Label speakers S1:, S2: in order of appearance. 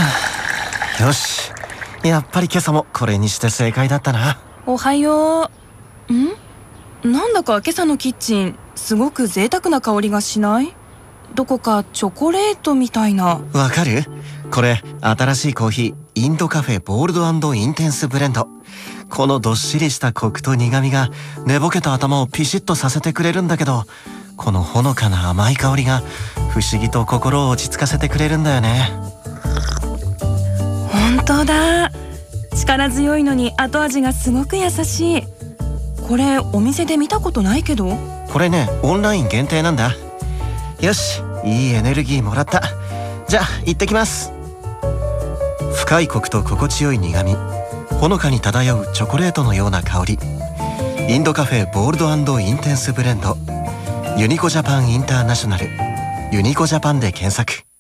S1: よし、やっぱり今朝もこれにして正解だったな。
S2: おはよう。なんだか今朝のキッチンすごく贅沢な香りがしない？どこかチョコレートみたいな。
S1: わかる？これ新しいコーヒー、インドカフェボールド&インテンスブレンド。このどっしりしたコクと苦みが寝ぼけた頭をピシッとさせてくれるんだけど、このほのかな甘い香りが不思議と心を落ち着かせてくれるんだよね。
S2: 本当だ。力強いのに後味がすごく優しい。これお店で見たことないけど。
S1: これね、オンライン限定なんだ。よし、いいエネルギーもらった。じゃあ行ってきます。深いコクと心地よい苦み、ほのかに漂うチョコレートのような香り。インドカフェボールド&インテンスブレンド、ユニコジャパンインターナショナル、ユニコジャパンで検索。